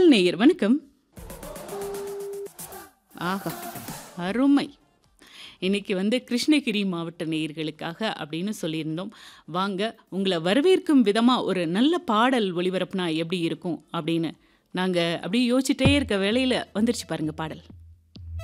முதல் நேயர் வணக்கம். ஆஹா! அருமை. இன்னைக்கு கிருஷ்ணகிரி மாவட்ட நேயர்களுக்காக அப்படின்னு சொல்லியிருந்தோம். வாங்க, உங்கள வரவேற்கும் விதமா ஒரு நல்ல பாடல் ஒளிபரப்புனா எப்படி இருக்கும் அப்படின்னு. நாங்க அப்படியே யோசிச்சுட்டே இருக்க வேளையில வந்துருச்சு பாருங்க பாடல்.